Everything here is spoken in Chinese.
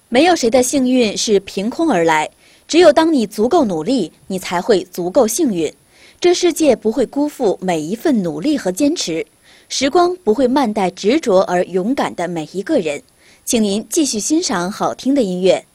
没有谁的幸运是凭空而来，只有当你足够努力，你才会足够幸运。这世界不会辜负每一份努力和坚持，时光不会慢待执着而勇敢的每一个人。请您继续欣赏好听的音乐。